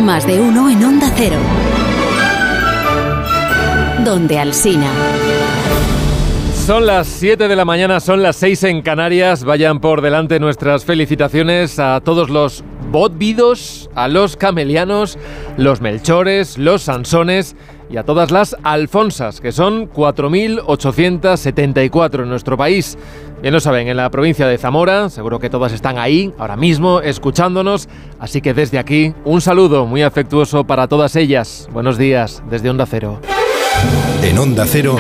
Más de uno en Onda Cero. Donde Alsina. Son las 7 de la mañana, son las 6 en Canarias. Vayan por delante nuestras felicitaciones a todos los bótvidos, a los camelianos, los melchores, los sansones y a todas las alfonsas, que son 4.874 en nuestro país. Bien lo saben, en la provincia de Zamora, seguro que todas están ahí, ahora mismo, escuchándonos. Así que desde aquí, un saludo muy afectuoso para todas ellas. Buenos días, desde Onda Cero. En Onda Cero,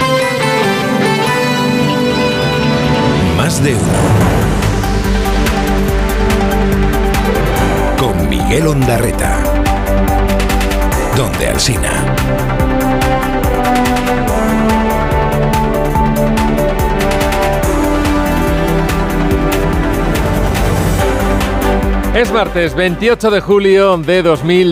Más de uno. Con Miguel Ondarreta. Donde Alsina. Es martes 28 de julio de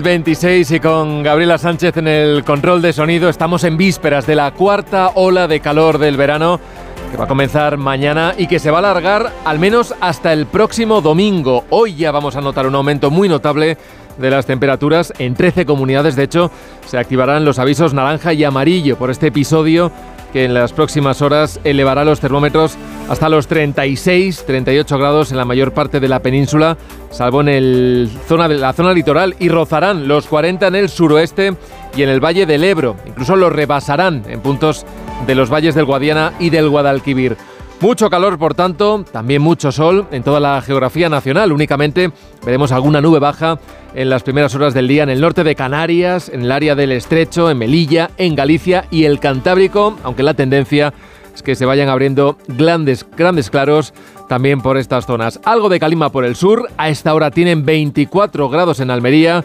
2026 y con Gabriela Sánchez en el control de sonido estamos en vísperas de la cuarta ola de calor del verano que va a comenzar mañana y que se va a alargar al menos hasta el próximo domingo. Hoy ya vamos a notar un aumento muy notable de las temperaturas. En 13 comunidades, de hecho, se activarán los avisos naranja y amarillo por este episodio que en las próximas horas elevará los termómetros hasta los 36, 38 grados en la mayor parte de la península, salvo en la zona litoral, y rozarán los 40 en el suroeste y en el Valle del Ebro. Incluso los rebasarán en puntos de los valles del Guadiana y del Guadalquivir. Mucho calor, por tanto, también mucho sol en toda la geografía nacional. Únicamente veremos alguna nube baja en las primeras horas del día en el norte de Canarias, en el área del Estrecho, en Melilla, en Galicia y el Cantábrico, aunque la tendencia es que se vayan abriendo grandes claros también por estas zonas. Algo de calima por el sur. A esta hora tienen 24 grados en Almería,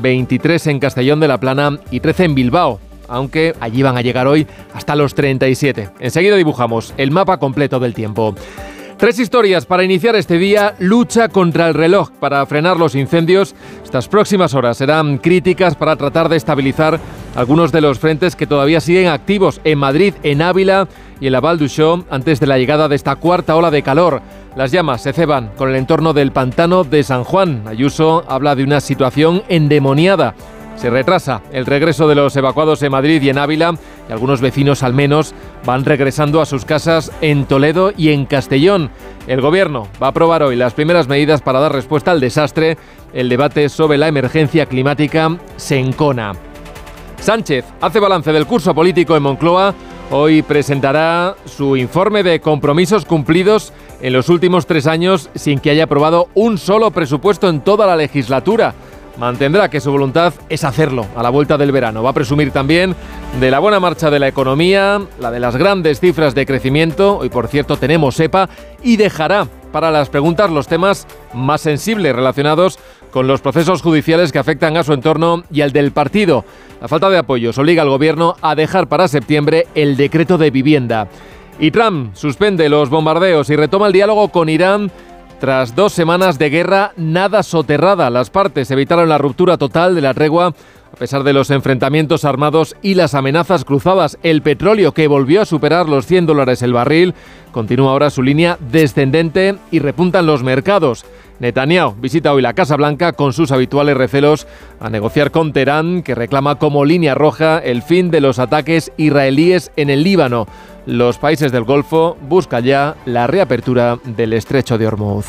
23 en Castellón de la Plana y 13 en Bilbao, aunque allí van a llegar hoy hasta los 37. Enseguida dibujamos el mapa completo del tiempo. 3 historias para iniciar este día. Lucha contra el reloj para frenar los incendios. Estas próximas horas serán críticas para tratar de estabilizar algunos de los frentes que todavía siguen activos en Madrid, en Ávila y en la Val d'Uixó antes de la llegada de esta cuarta ola de calor. Las llamas se ceban con el entorno del pantano de San Juan. Ayuso habla de una situación endemoniada. Se retrasa el regreso de los evacuados en Madrid y en Ávila y algunos vecinos al menos van regresando a sus casas en Toledo y en Castellón. El Gobierno va a aprobar hoy las primeras medidas para dar respuesta al desastre. El debate sobre la emergencia climática se encona. Sánchez hace balance del curso político en Moncloa. Hoy presentará su informe de compromisos cumplidos en los últimos 3 años sin que haya aprobado un solo presupuesto en toda la legislatura. Mantendrá que su voluntad es hacerlo a la vuelta del verano. Va a presumir también de la buena marcha de la economía, la de las grandes cifras de crecimiento. Hoy, por cierto, tenemos EPA y dejará para las preguntas los temas más sensibles relacionados con los procesos judiciales que afectan a su entorno y al del partido. La falta de apoyos obliga al Gobierno a dejar para septiembre el decreto de vivienda. Y Trump suspende los bombardeos y retoma el diálogo con Irán. Tras 2 semanas de guerra nada soterrada, las partes evitaron la ruptura total de la tregua a pesar de los enfrentamientos armados y las amenazas cruzadas. El petróleo, que volvió a superar los $100 el barril, continúa ahora su línea descendente y repuntan los mercados. Netanyahu visita hoy la Casa Blanca con sus habituales recelos a negociar con Teherán, que reclama como línea roja el fin de los ataques israelíes en el Líbano. Los países del Golfo buscan ya la reapertura del Estrecho de Hormuz.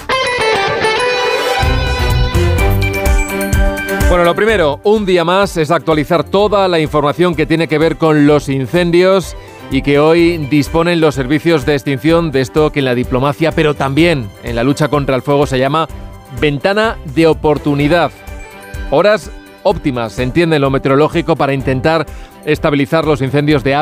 Bueno, lo primero, un día más, es actualizar toda la información que tiene que ver con los incendios y que hoy disponen los servicios de extinción de esto que en la diplomacia, pero también en la lucha contra el fuego, se llama ventana de oportunidad. Horas óptimas, se entiende en lo meteorológico, para intentar estabilizar los incendios de